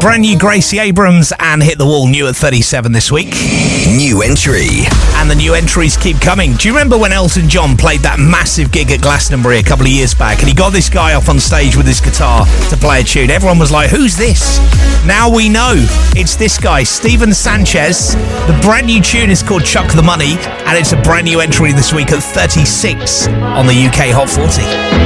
Brand new Gracie Abrams and Hit the Wall, new at 37 this week. New entry. And the new entries keep coming. Do you remember when Elton John played that massive gig at Glastonbury a couple of years back and he got this guy up on stage with his guitar to play a tune? Everyone was like, who's this? Now we know. It's this guy, Steven Sanchez. The brand new tune is called Chuck the Money and it's a brand new entry this week at 36 on the UK Hot 40.